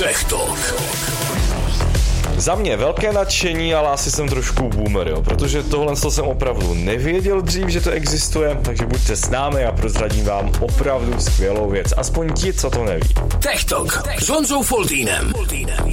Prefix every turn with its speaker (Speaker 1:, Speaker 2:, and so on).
Speaker 1: Tech Talk.
Speaker 2: Za mě velké nadšení, ale asi jsem trošku boomer, jo, protože tohle jsem opravdu nevěděl dřív, že to existuje, takže buďte s námi a prozradím vám opravdu skvělou věc, aspoň ti, co to neví.
Speaker 1: Tech Talk s Honzou Foltýnem.